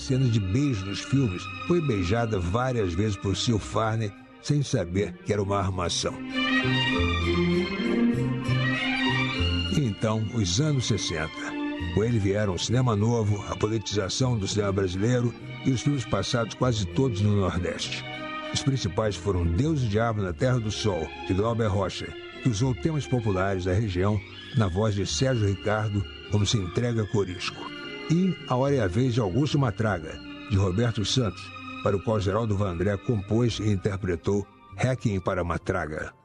cenas de beijo nos filmes, foi beijada várias vezes por Sil Farner sem saber que era uma armação. E então, os anos 60. Com ele vieram o cinema novo, a politização do cinema brasileiro e os filmes passados quase todos no Nordeste. Os principais foram Deus e o Diabo na Terra do Sol, de Glauber Rocha, que usou temas populares da região na voz de Sérgio Ricardo, como se entrega Corisco. E A Hora e a Vez de Augusto Matraga, de Roberto Santos, para o qual Geraldo Vandré compôs e interpretou Requiem para Matraga.